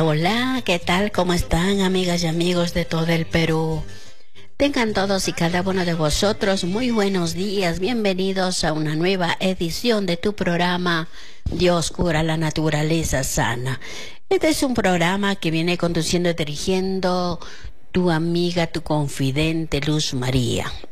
Hola, ¿qué tal? ¿Cómo están, amigas y amigos de todo el Perú? Tengan todos y cada uno de vosotros muy buenos días. Bienvenidos a una nueva edición de tu programa Dios cura la naturaleza sana. Este es un programa que viene conduciendo y dirigiendo tu amiga, tu confidente Luz María.